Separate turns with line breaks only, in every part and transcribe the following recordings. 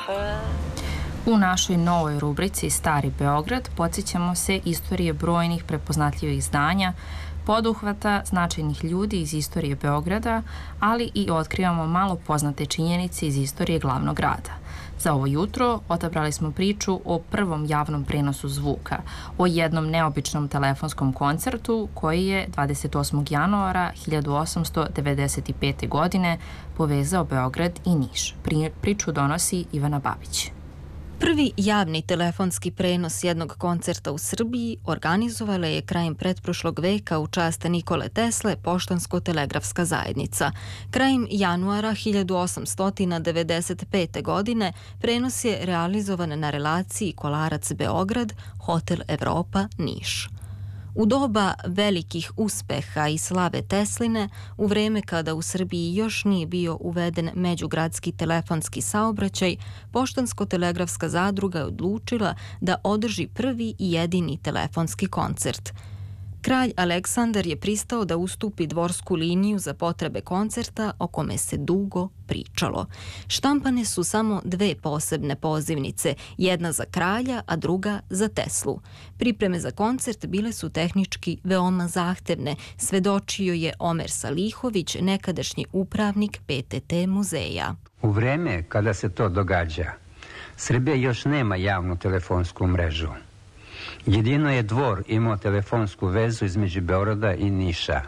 U našoj novoj rubrici Stari Beograd podsjećamo se istorije brojnih prepoznatljivih zdanja, poduhvata značajnih ljudi iz istorije Beograda, ali i otkrivamo malo poznate činjenice iz istorije glavnog grada. Za ovo jutro odabrali smo priču o prvom javnom prenosu zvuka, o jednom neobičnom telefonskom koncertu koji je 28. januara 1895. godine povezao Beograd i Niš. Priču donosi Ivana Babić.
Prvi javni telefonski prenos jednog koncerta u Srbiji organizovala je krajem pretprošlog veka u čast Nikole Tesle Poštansko-telegrafska zajednica. Krajem januara 1895. godine prenos je realizovan na relaciji Kolarac-Beograd, Hotel Evropa, Niš. U doba velikih uspeha i slave Tesline, u vreme kada u Srbiji još nije bio uveden međugradski telefonski saobraćaj, Poštansko-telegrafska zadruga je odlučila da održi prvi i jedini telefonski koncert. Kralj Aleksandar je pristao da ustupi dvorsku liniju za potrebe koncerta o kome se dugo pričalo. Štampane su samo dve posebne pozivnice, jedna za kralja, a druga za Teslu. Pripreme za koncert bile su tehnički veoma zahtevne, svedočio je Omer Salihović, nekadašnji upravnik PTT muzeja.
U vreme kada se to događa, Srbija još nema javnu telefonsku mrežu. Jedino je Dvor imao telefonsku vezu između Beograda i Niša.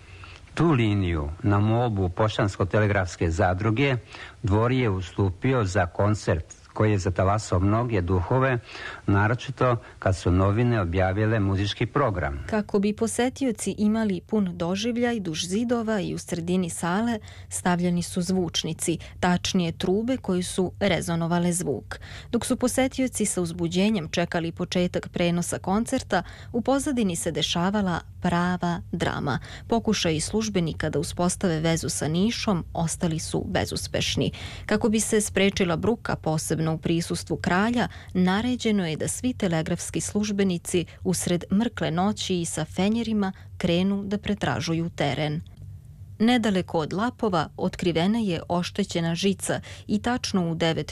Tu liniju na molbu Poštansko-telegrafske zadruge Dvor je ustupio za koncert koji je zatalasao mnoge duhove, naročito kad su novine objavile muzički program.
Kako bi posetioci imali pun doživljaj duž zidova i u sredini sale stavljeni su zvučnici, tačnije trube koji su rezonovale zvuk. Dok su posetioci sa uzbuđenjem čekali početak prenosa koncerta, u pozadini se dešavala prava drama. Pokušaji službenika da uspostave vezu sa Nišom ostali su bezuspešni. Kako bi se sprečila bruka, posebno u prisustvu kralja, naređeno je da svi telegrafski službenici usred mrkle noći i sa fenjerima krenu da pretražuju teren. Nedaleko od Lapova otkrivena je oštećena žica i tačno u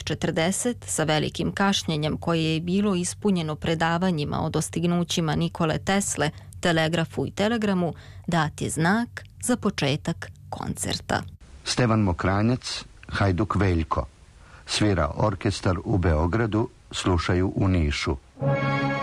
9:40 sa velikim kašnjenjem koje je bilo ispunjeno predavanjima o dostignućima Nikole Tesle, telegrafu i telegramu, dat je znak za početak koncerta.
Stevan Mokranjac, Hajduk Veljko. Svira orkestar u Beogradu, slušaju u Nišu.